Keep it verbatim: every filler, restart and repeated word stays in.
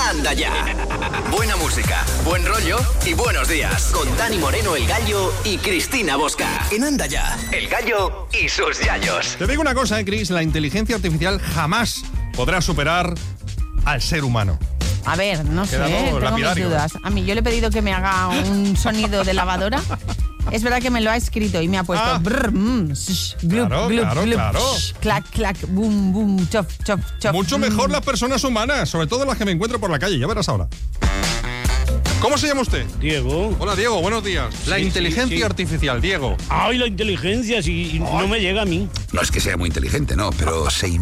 Anda Ya. Buena música, buen rollo y buenos días. Con Dani Moreno, el Gallo, y Cristina Bosca. En Anda Ya, el Gallo y sus yayos. Te digo una cosa, eh, Cris, la inteligencia artificial jamás podrá superar al ser humano. A ver, no sé, tengo mis dudas. A mí yo le he pedido que me haga un sonido de lavadora. Es verdad que me lo ha escrito y me ha puesto ah. brr, mm, shh, glup, claro, glup, claro, glup, claro. Shh, clac, clac, boom, boom, chof, chof, chof. Mucho mm. mejor las personas humanas, sobre todo las que me encuentro por la calle, ya verás ahora. ¿Cómo se llama usted? Diego. Hola, Diego, buenos días. La Sí, inteligencia sí, sí. artificial, Diego. Ay, la inteligencia, si no me llega a mí. No es que sea muy inteligente, no, pero se